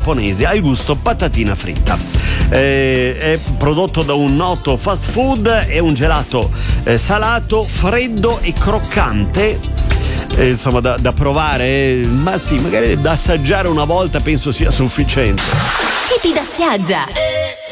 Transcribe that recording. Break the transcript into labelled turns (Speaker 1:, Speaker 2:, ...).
Speaker 1: giapponese al gusto patatina fritta. È prodotto da un noto fast food, è un gelato salato, freddo e croccante, insomma da provare, ma sì, magari da assaggiare una volta penso sia sufficiente.
Speaker 2: Hippie da spiaggia.